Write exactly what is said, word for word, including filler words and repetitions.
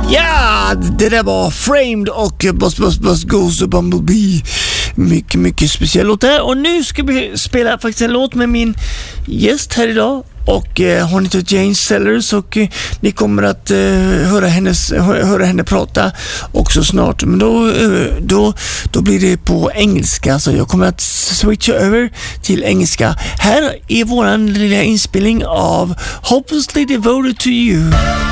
Ja, det där var Framed och Buzz Buzz Buzz Goes to Bumblebee. Mycket, mycket speciell låt där. Och nu ska vi spela faktiskt en låt med min gäst här idag. Och eh, hon heter Jane Sellers och eh, ni kommer att eh, höra, hennes, hö, höra henne prata också snart. Men då, eh, då, då blir det på engelska, så jag kommer att switcha över till engelska. Här är våran lilla inspelning av Hopelessly Devoted to You.